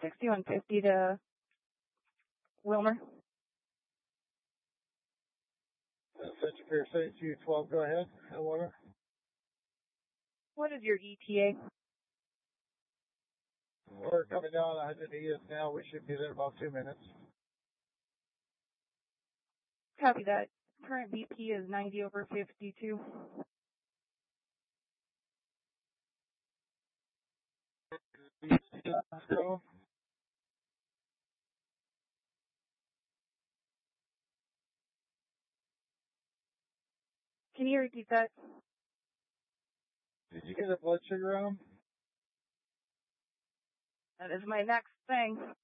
6150 to Wilmer. Central Pier 7212, go ahead. Wilmer. What is your ETA? We're coming down 100 east now. We should be there in about 2 minutes. Copy that. Current BP is 90/52. Can you repeat that? Did you get a blood sugar on? That is my next thing.